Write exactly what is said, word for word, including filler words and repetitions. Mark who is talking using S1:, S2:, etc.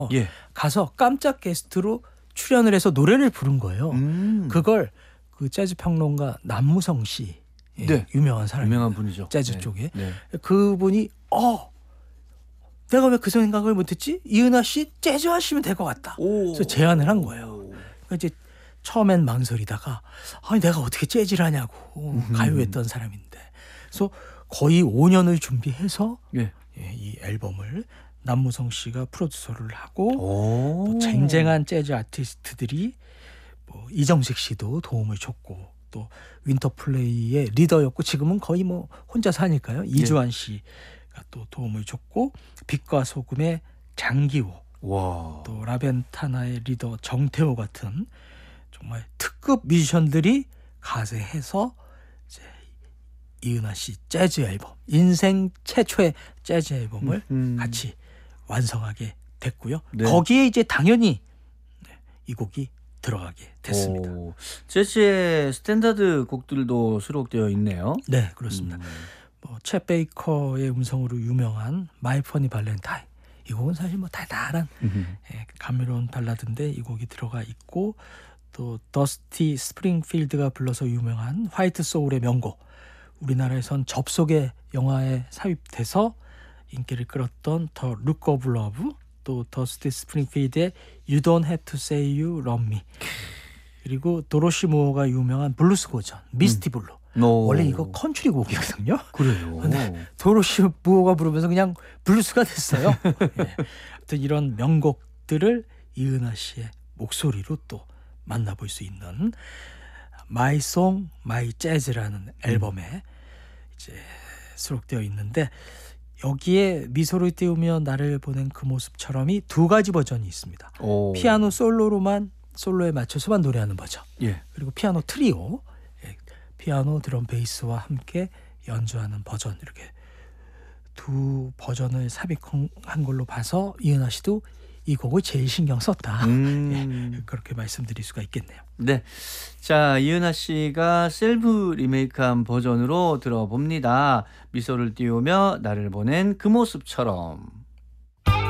S1: 예.
S2: 가서 깜짝 게스트로 출연을 해서 노래를 부른 거예요.
S1: 음.
S2: 그걸 그 재즈 평론가 남무성 씨, 예,
S1: 네.
S2: 유명한 사람,
S1: 유명한 분이죠.
S2: 재즈
S1: 네.
S2: 쪽에.
S1: 네.
S2: 그분이 어 내가 왜 그 생각을 못했지? 이은하 씨 재즈 하시면 될 것 같다.
S1: 오.
S2: 그래서 제안을 한 거예요. 그러니까 이제 처음엔 망설이다가 아니 내가 어떻게 재즈를 하냐고
S1: 음.
S2: 가요했던 사람인데. 그래서 거의 오 년을 준비해서
S1: 예.
S2: 예, 이 앨범을 남무성 씨가 프로듀서를 하고
S1: 오.
S2: 또 쟁쟁한 재즈 아티스트들이 뭐 이정식 씨도 도움을 줬고 또 윈터플레이의 리더였고 지금은 거의 뭐 혼자 사니까요. 이주환 씨가 또 도움을 줬고 빛과 소금의 장기호,
S1: 와.
S2: 또 라벤타나의 리더 정태호 같은 정말 특급 뮤지션들이 가세해서 이제 이은하 씨 재즈 앨범, 인생 최초의 재즈 앨범을
S1: 음.
S2: 같이 완성하게 됐고요.
S1: 네.
S2: 거기에 이제 당연히 이 곡이 들어가게 됐습니다.
S1: 오. 재즈의 스탠다드 곡들도 수록되어 있네요.
S2: 네, 그렇습니다.
S1: 음.
S2: 뭐, 챗 베이커의 음성으로 유명한 마이 퍼니 발렌타인, 이 곡은 사실 뭐 달달한 예, 감미로운 발라드인데 이 곡이 들어가 있고 또 더스티 스프링필드가 불러서 유명한 화이트 소울의 명곡, 우리나라에선 접속의 영화에 삽입돼서 인기를 끌었던 더 룩 오브 러브, 또 더스티 스프링필드의 You Don't Have to Say You Love Me, 그리고 도로시 무어가 유명한 블루스 고전 미스티 블루.
S1: 오.
S2: 원래 이거 컨트리 곡이거든요.
S1: 그래요.
S2: 근데 도로시 무어가 부르면서 그냥 블루스가 됐어요. 예. 아무튼 이런 명곡들을 이은하 씨의 목소리로 또 만나볼 수 있는 My Song, My Jazz라는 앨범에 이제 수록되어 있는데 여기에 미소를 띄우며 나를 보낸 그 모습처럼이 두 가지 버전이 있습니다.
S1: 오.
S2: 피아노 솔로로만 솔로에 맞춰서만 노래하는 버전,
S1: 예.
S2: 그리고 피아노 트리오, 예, 피아노 드럼 베이스와 함께 연주하는 버전, 이렇게 두 버전을 삽입한 걸로 봐서 이은하 씨도 이 곡을 제일 신경 썼다.
S1: 음.
S2: 예, 그렇게 말씀드릴 수가 있겠네요.
S1: 네. 자, 이은하 씨가 셀프 리메이크한 버전으로 들어봅니다. 미소를 띄우며 나를 보낸 그 모습처럼.